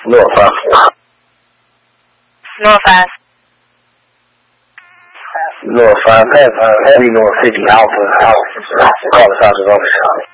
North 5. North 5. North 5, heavy North 50 Alpha. Call the Sergeant's office.